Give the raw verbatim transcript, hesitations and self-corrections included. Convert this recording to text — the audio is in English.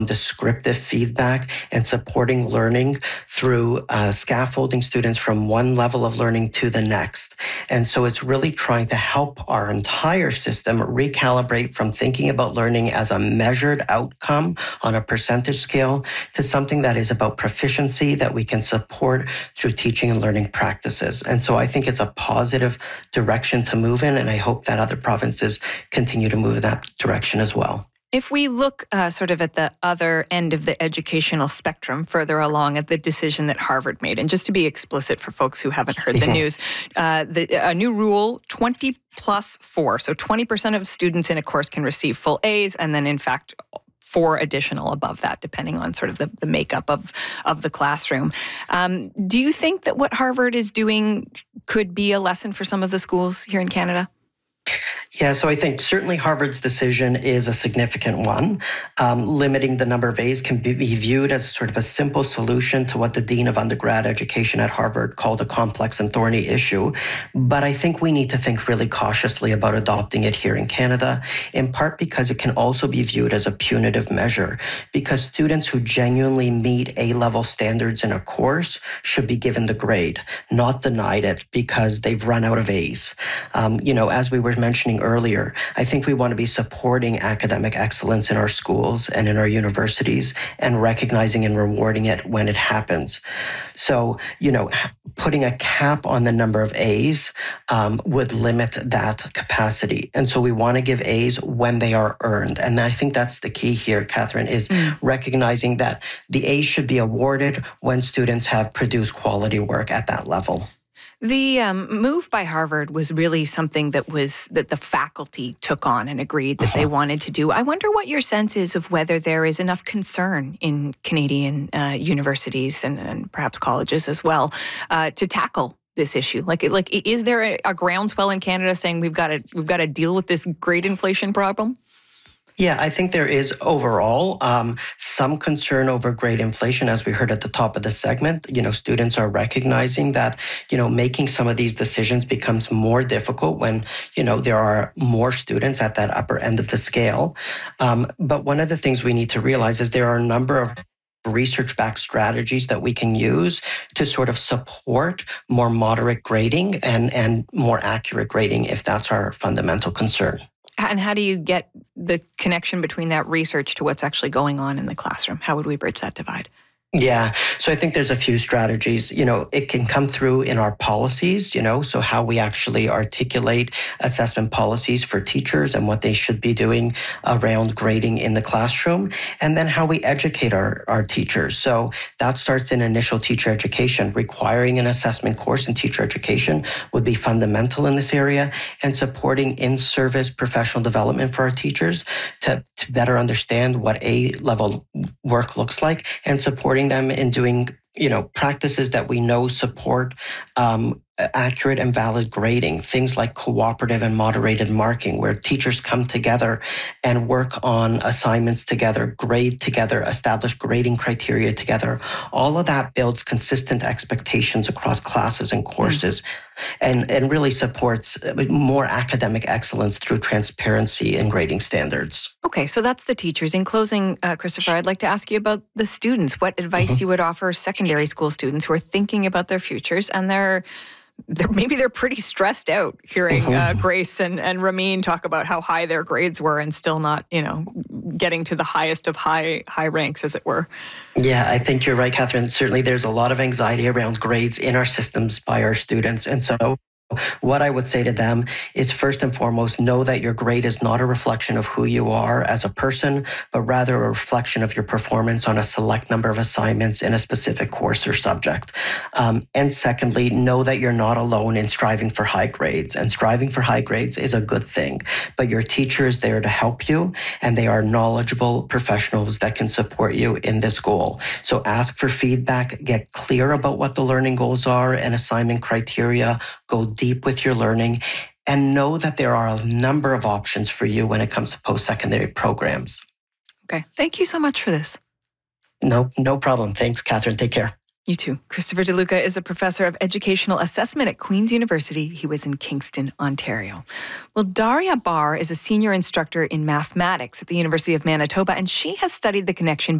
descriptive feedback and supporting learning through uh, scaffolding students from one level of learning to the next. And so it's really trying to help our entire system recalibrate from thinking about learning as a measured outcome on a percentage scale to something that is about proficiency that we can support through teaching and learning practices. And so I think it's a positive direction to move in, and I hope that other provinces continue to move in that direction as well. If we look uh, sort of at the other end of the educational spectrum, further along at the decision that Harvard made, and just to be explicit for folks who haven't heard the news, uh, the, a new rule, twenty plus four. So twenty percent of students in a course can receive full A's, and then in fact, four additional above that, depending on sort of the, the makeup of, of the classroom. Um, do you think that what Harvard is doing could be a lesson for some of the schools here in Canada? Yeah, so I think certainly Harvard's decision is a significant one. Um, limiting the number of A's can be viewed as sort of a simple solution to what the Dean of Undergrad Education at Harvard called a complex and thorny issue. But I think we need to think really cautiously about adopting it here in Canada, in part because it can also be viewed as a punitive measure, because students who genuinely meet A-level standards in a course should be given the grade, not denied it because they've run out of A's. Um, you know, as we were mentioning earlier, I think we want to be supporting academic excellence in our schools and in our universities and recognizing and rewarding it when it happens. So, you know, putting a cap on the number of A's um, would limit that capacity. And so we want to give A's when they are earned. And I think that's the key here, Catherine, is mm. recognizing that the A's should be awarded when students have produced quality work at that level. The um, move by Harvard was really something that was that the faculty took on and agreed that uh-huh. they wanted to do. I wonder what your sense is of whether there is enough concern in Canadian uh, universities and, and perhaps colleges as well uh, to tackle this issue. Like, like, is there a, a groundswell in Canada saying we've got to we've got to deal with this grade inflation problem? Yeah, I think there is overall um, some concern over grade inflation, as we heard at the top of the segment. You know, students are recognizing that, you know, making some of these decisions becomes more difficult when, you know, there are more students at that upper end of the scale. Um, but one of the things we need to realize is there are a number of research-backed strategies that we can use to sort of support more moderate grading and, and more accurate grading if that's our fundamental concern. And how do you get the connection between that research to what's actually going on in the classroom? How would we bridge that divide? Yeah, so I think there's a few strategies. You know, it can come through in our policies, you know, so how we actually articulate assessment policies for teachers and what they should be doing around grading in the classroom, and then how we educate our, our teachers. So that starts in initial teacher education. Requiring an assessment course in teacher education would be fundamental in this area, and supporting in-service professional development for our teachers to, to better understand what A-level work looks like, and supporting them in doing, you know, practices that we know support um, accurate and valid grading, things like cooperative and moderated marking, where teachers come together and work on assignments together, grade together, establish grading criteria together. All of that builds consistent expectations across classes and courses, mm-hmm. and, and really supports more academic excellence through transparency in grading standards. Okay, so that's the teachers. In closing, uh, Christopher, I'd like to ask you about the students. What advice mm-hmm. you would offer secondary school students who are thinking about their futures and they're They're, maybe they're pretty stressed out hearing uh, Grace and, and Ramin talk about how high their grades were and still not, you know, getting to the highest of high high ranks, as it were. Yeah, I think you're right, Catherine. Certainly there's a lot of anxiety around grades in our systems by our students. And so what I would say to them is, first and foremost, know that your grade is not a reflection of who you are as a person, but rather a reflection of your performance on a select number of assignments in a specific course or subject. Um, and secondly, know that you're not alone in striving for high grades. And striving for high grades is a good thing, but your teacher is there to help you, and they are knowledgeable professionals that can support you in this goal. So ask for feedback, get clear about what the learning goals are and assignment criteria, go deep with your learning, and know that there are a number of options for you when it comes to post-secondary programs. Okay. Thank you so much for this. No, no problem. Thanks, Catherine. Take care. You too. Christopher DeLuca is a professor of educational assessment at Queen's University. He was in Kingston, Ontario. Well, Daria Barr is a senior instructor in mathematics at the University of Manitoba, and she has studied the connection